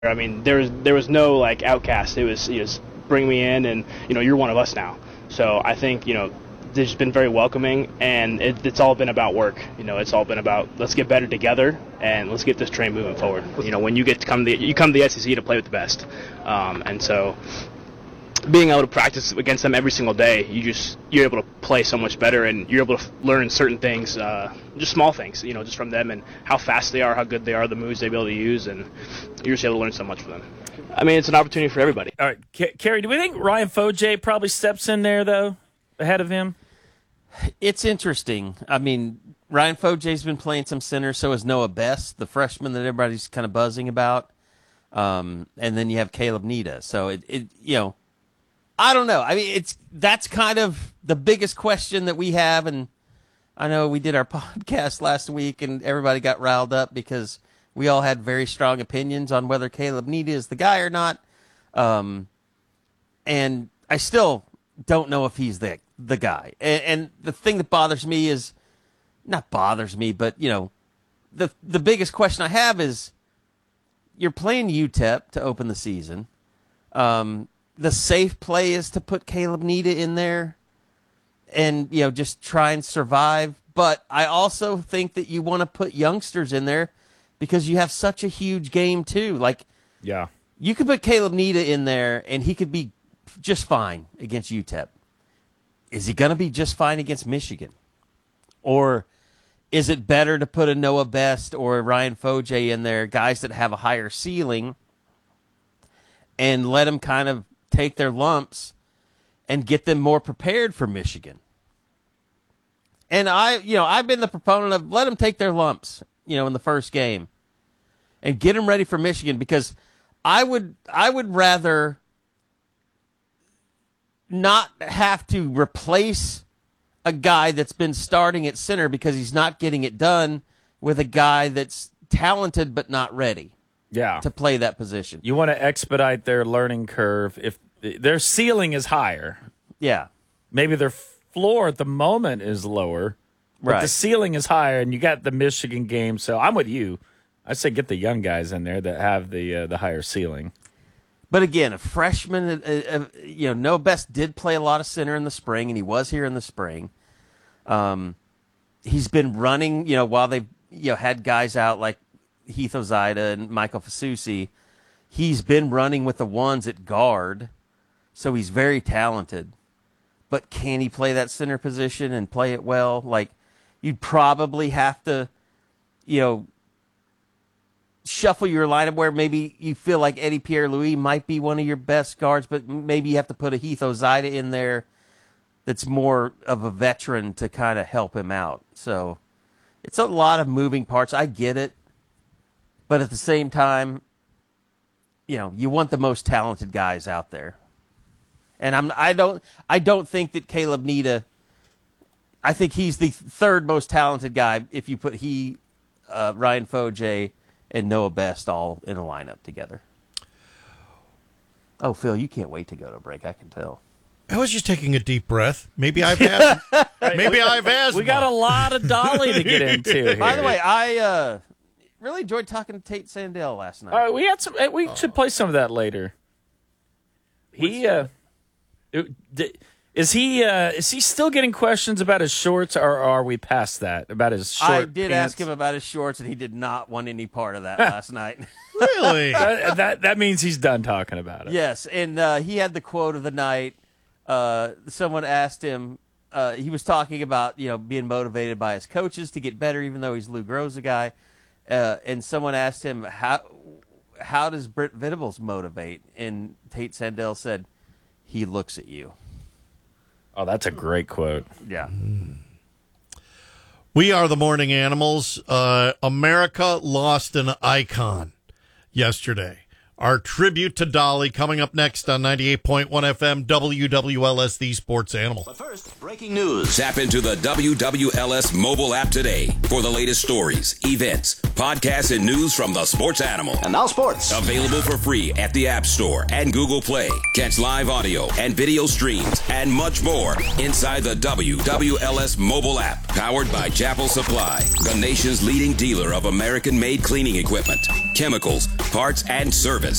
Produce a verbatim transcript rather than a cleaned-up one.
I mean, there was there was no like outcast. It was, you know, bring me in, and you know, you're one of us now. So I think, you know, they've just been very welcoming, and it, it's all been about work. You know, it's all been about let's get better together and let's get this train moving forward. You know, when you get to come to the, you come to the S E C to play with the best, um, and so being able to practice against them every single day, you just you're able to play so much better, and you're able to learn certain things, uh, just small things, you know, just from them and how fast they are, how good they are, the moves they be able to use, and you're just able to learn so much from them. I mean, it's an opportunity for everybody. All right, K- Kerry, do we think Ryan Foje probably steps in there though, ahead of him? It's interesting. I mean, Ryan Foje's been playing some center, so is Noah Best, the freshman that everybody's kind of buzzing about, um, and then you have Caleb Nita. So it, it you know. I don't know. I mean, it's that's kind of the biggest question that we have, and I know we did our podcast last week, and everybody got riled up because we all had very strong opinions on whether Caleb Nita is the guy or not. Um, and I still don't know if he's the the guy. And, and the thing that bothers me is, not bothers me, but you know, the the biggest question I have is, you're playing U T E P to open the season. Um. The safe play is to put Caleb Nita in there and, you know, just try and survive. But I also think that you want to put youngsters in there because you have such a huge game, too. Like, yeah, you could put Caleb Nita in there and he could be just fine against U T E P. Is he going to be just fine against Michigan? Or is it better to put a Noah Best or a Ryan Foje in there, guys that have a higher ceiling, and let them kind of take their lumps and get them more prepared for Michigan? And I, you know, I've been the proponent of let them take their lumps, you know, in the first game and get them ready for Michigan, because I would, I would rather not have to replace a guy that's been starting at center because he's not getting it done with a guy that's talented but not ready. Yeah, to play that position. You want to expedite their learning curve. If their ceiling is higher, yeah, maybe their floor at the moment is lower, but right. the ceiling is higher, and you got the Michigan game. So I'm with you. I say get the young guys in there that have the uh, the higher ceiling. But again, a freshman, uh, uh, you know, Noah Best did play a lot of center in the spring, and he was here in the spring. Um, he's been running, you know, while they you know had guys out like Heath Ozida and Michael Fasusi. He's been running with the ones at guard, so he's very talented. But can he play that center position and play it well? Like, you'd probably have to, you know, shuffle your lineup where maybe you feel like Eddie Pierre-Louis might be one of your best guards, but maybe you have to put a Heath Ozida in there that's more of a veteran to kind of help him out. So it's a lot of moving parts. I get it. But at the same time, you know, you want the most talented guys out there. And I'm I don't I don't think that Caleb Nita, I think he's the third most talented guy if you put he, uh, Ryan Foje, and Noah Best all in a lineup together. Oh, Phil, you can't wait to go to break, I can tell. I was just taking a deep breath. Maybe I've had maybe I've asthma. We got a lot of Dolly to get into here. By the way, I uh really enjoyed talking to Tate Sandell last night. All right, we had some. We oh. should play some of that later. He uh, is he uh, is he still getting questions about his shorts, or are we past that about his short I did pants? ask him about his shorts, and he did not want any part of that last night. Really? that, that that means he's done talking about it. Yes, and uh, he had the quote of the night. Uh, someone asked him. Uh, he was talking about you know being motivated by his coaches to get better, even though he's Lou Groza guy. Uh, and someone asked him, how how does Brent Venables motivate? And Tate Sandell said, he looks at you. Oh, that's a great quote. Yeah. We are the morning animals. Uh, America lost an icon yesterday. Our tribute to Dolly coming up next on ninety-eight point one F M W W L S, the Sports Animal. But first, breaking news. Tap into the W W L S mobile app today for the latest stories, events, podcasts, and news from the Sports Animal. And now sports. Available for free at the App Store and Google Play. Catch live audio and video streams and much more inside the W W L S mobile app. Powered by Chapel Supply, the nation's leading dealer of American-made cleaning equipment, chemicals, parts, and service.